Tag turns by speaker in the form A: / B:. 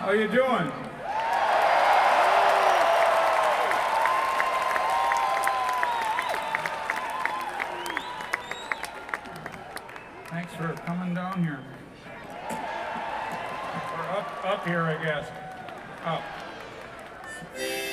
A: How you doing? Thanks for coming down here. Or up here, I guess. Up.